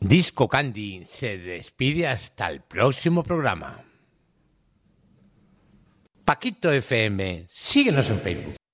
Disco Candy se despide hasta el próximo programa. Paquito FM, síguenos en Facebook.